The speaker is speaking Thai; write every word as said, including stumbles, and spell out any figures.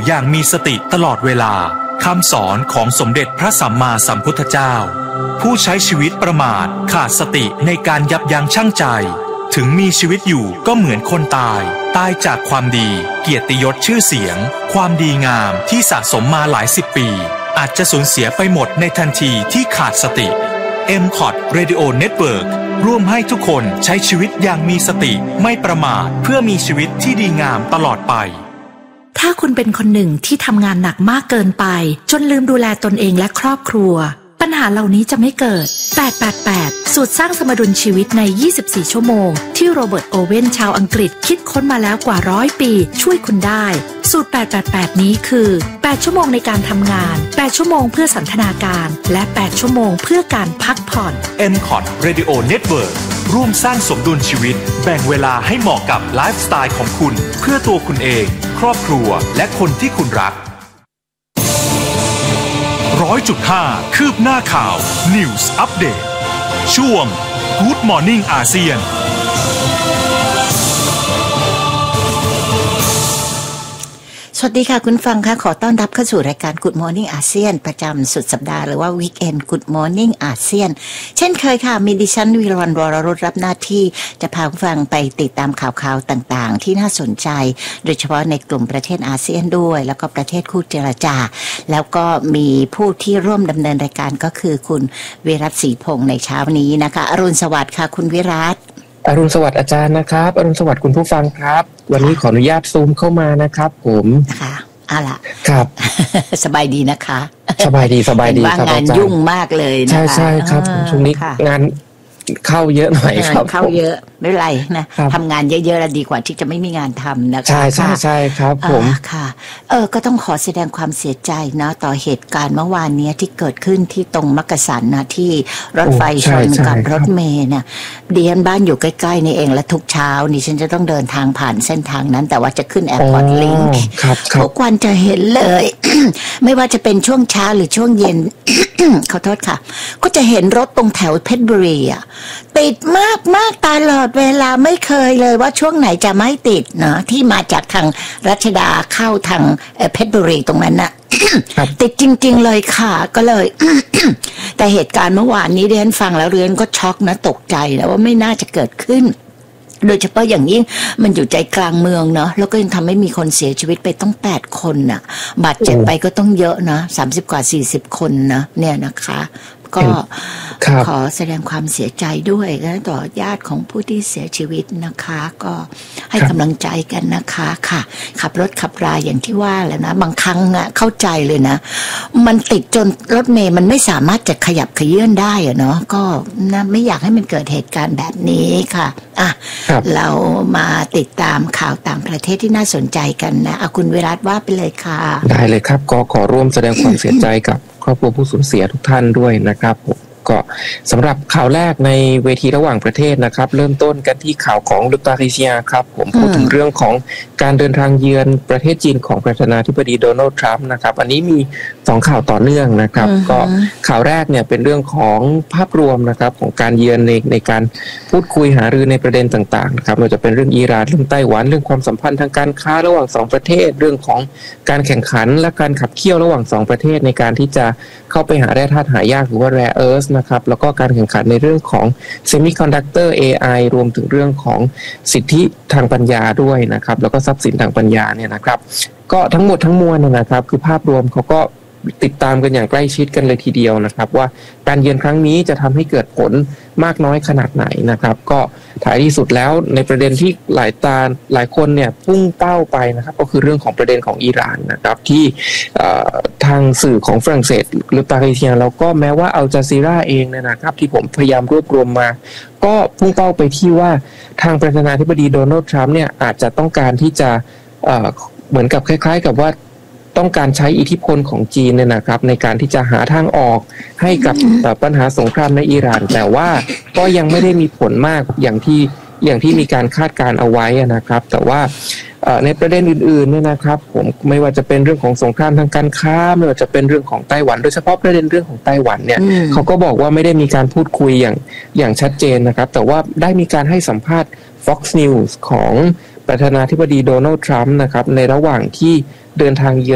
อย่างมีสติตลอดเวลาคำสอนของสมเด็จพระสัมมาสัมพุทธเจ้าผู้ใช้ชีวิตประมาทขาดสติในการยับยั้งชั่งใจถึงมีชีวิตอยู่ก็เหมือนคนตายตายจากความดีเกียรติยศชื่อเสียงความดีงามที่สะสมมาหลายสิบปีอาจจะสูญเสียไปหมดในทันทีที่ขาดสติ เอ็ม คอท Radio Network ร่วมให้ทุกคนใช้ชีวิตอย่างมีสติไม่ประมาทเพื่อมีชีวิตที่ดีงามตลอดไปถ้าคุณเป็นคนหนึ่งที่ทำงานหนักมากเกินไปจนลืมดูแลตนเองและครอบครัวปัญหาเหล่านี้จะไม่เกิดแปด แปด แปดสูตรสร้างสมดุลชีวิตในยี่สิบสี่ชั่วโมงที่โรเบิร์ตโอเว่นชาวอังกฤษคิดค้นมาแล้วกว่าร้อยปีช่วยคุณได้สูตรแปด แปด แปดนี้คือแปดชั่วโมงในการทำงานแปดชั่วโมงเพื่อสันทนาการและแปดชั่วโมงเพื่อการพักผ่อนเอ็ม คอท Radio Network ร่วมสร้างสมดุลชีวิตแบ่งเวลาให้เหมาะกับไลฟ์สไตล์ของคุณเพื่อตัวคุณเองครอบครัวและคนที่คุณรักร้อยจุดห้าคืบหน้าข่าว News Update ช่วง Good Morning อาเซียนสวัสดีค่ะคุณฟังค่ะขอต้อนรับเข้าสู่รายการ Good Morning อาเซียนประจำสุดสัปดาห์หรือว่า Weekend Good Morning อาเซียนเช่นเคยค่ะมีดิฉันวิรวรรณ วรรุตรับหน้าที่จะพาคุณฟังไปติดตามข่าวๆต่างๆที่น่าสนใจโดยเฉพาะในกลุ่มประเทศอาเซียนด้วยแล้วก็ประเทศคู่เจรจาแล้วก็มีผู้ที่ร่วมดำเนินรายการก็คือคุณวิรัตศรีพงษ์ในเช้านี้นะคะอรุณสวัสดิ์ค่ะคุณวิรัตอรุณสวัสดิ์อาจารย์นะครับอรุณสวัสดิ์คุณผู้ฟังครับวันนี้ขออนุญาตซูมเข้ามานะครับผมนะคะเอาล่ะครับสบายดีนะคะสบายดีสบายดีครับงานยุ่งมากเลยนะคะใช่ใช่ครับช่วงนี้งานเข้าเยอะหน่อยครับเข้าเยอะไม่เป็นไรนะทำงานเยอะๆแล้วดีกว่าที่จะไม่มีงานทำนะคะใช่ใช่ใช่ครับผมค่ะเออก็ต้องขอแสดงความเสียใจนะต่อเหตุการณ์เมื่อวานนี้ที่เกิดขึ้นที่ตรงมักกะสันนะที่รถไฟชนกับรถเมล์เนี่ยดิฉันบ้านอยู่ใกล้ๆนี่เองและทุกเช้านี่ฉันจะต้องเดินทางผ่านเส้นทางนั้นแต่ว่าจะขึ้นแอร์พอร์ตลิงค์ทุกวันจะเห็นเลย ไม่ว่าจะเป็นช่วงเช้าหรือช่วงเย็น ขอโทษค่ะก็จะเห็นรถตรงแถวเพชรบุรีอ่ะติดมากมากตลอดเวลาไม่เคยเลยว่าช่วงไหนจะไม่ติดเนาะที่มาจากทางรัชดาเข้าทางเพชรบุรีตรงนั้นน่ะ ติดจริงๆเลยค่ะก็เลย แต่เหตุการณ์เมื่อวานนี้เรียนฟังแล้วเรียนก็ช็อกนะตกใจนะว่าไม่น่าจะเกิดขึ้นโดยเฉพาะอย่างยิ่งมันอยู่ใจกลางเมืองเนาะแล้วก็ยังทำให้มีคนเสียชีวิตไปต้องแปดคนน่ะบาดเจ็บไปก็ต้องเยอะนะสามสิบกว่าสี่สิบคนนะเนี่ยนะคะก็ขอแสดงความเสียใจด้วยนะต่อญาติของผู้ที่เสียชีวิตนะคะก็ให้กำลังใจกันนะคะค่ะขับรถขับราอย่างที่ว่าแหละนะบางครั้งอะเข้าใจเลยนะมันติดจนรถเมล์มันไม่สามารถจะขยับเขยื่อนได้อะเนาะก็นะไม่อยากให้มันเกิดเหตุการณ์แบบนี้ค่ะอ่ะเรามาติดตามข่าวต่างประเทศที่น่าสนใจกันนะเอาคุณวิรัตว่าไปเลยค่ะได้เลยครับก็ขอร่วมแสดงความเสียใจกับครอบครัวผู้สูญเสียทุกท่านด้วยนะครับผมก็สำหรับข่าวแรกในเวทีระหว่างประเทศนะครับเริ่มต้นกันที่ข่าวของลูตาริเซียครับผมพูดถึงเรื่องของการเดินทางเยือนประเทศจีนของประธานาธิบดีโดนัลด์ทรัมป์นะครับอันนี้มีสองข่าวต่อเนื่องนะครับก็ข่าวแรกเนี่ยเป็นเรื่องของภาพรวมนะครับของการเยือนในในการพูดคุยหารือในประเด็นต่างๆนะครับเราจะเป็นเรื่องอิหร่านเรื่องไต้หวันเรื่องความสัมพันธ์ทางการค้าระหว่างสองประเทศเรื่องของการแข่งขันและการขับเคี่ยวระหว่างสองประเทศในการที่จะเข้าไปหาแร่ธาตุหายากหรือว่า rare earth นะครับแล้วก็การแข่งขันในเรื่องของ semiconductor เอ ไอ รวมถึงเรื่องของสิทธิทางปัญญาด้วยนะครับแล้วก็ทรัพย์สินทางปัญญาเนี่ยนะครับก็ทั้งหมดทั้งมวลนะครับคือภาพรวมเขาก็ติดตามกันอย่างใกล้ชิดกันเลยทีเดียวนะครับว่าการเยือนครั้งนี้จะทำให้เกิดผลมากน้อยขนาดไหนนะครับก็ท้ายที่สุดแล้วในประเด็นที่หลายตาหลายคนเนี่ยพุ่งเป้าไปนะครับก็คือเรื่องของประเด็นของอิหร่านนะครับที่ทางสื่อของฝรั่งเศสหรือปากีสถานแล้วก็แม้ว่าอัลจาซีราเองเนี่ยนะครับที่ผมพยายามรวบรวมมาก็พุ่งเป้าไปที่ว่าทางประธานาธิบดีโดนัลด์ทรัมป์เนี่ยอาจจะต้องการที่จะเหมือนกับคล้ายๆกับว่าต้องการใช้อิทธิพลของจีนเนี่ยนะครับในการที่จะหาทางออกให้กับปัญหาสงครามในอิหร่านแต่ว่าก็ยังไม่ได้มีผลมากอย่างที่อย่างที่มีการคาดการเอาไว้นะครับแต่ว่าในประเด็นอื่นๆเนี่ยนะครับผมไม่ว่าจะเป็นเรื่องของสงครามทางการค้าไม่ว่าจะเป็นเรื่องของไต้หวันโดยเฉพาะประเด็นเรื่องของไต้หวันเนี่ยเขาก็บอกว่าไม่ได้มีการพูดคุยอย่างอย่างชัดเจนนะครับแต่ว่าได้มีการให้สัมภาษณ์ Fox News ของประธานาธิบดีโดนัลด์ทรัมป์นะครับในระหว่างที่เดินทางเยือน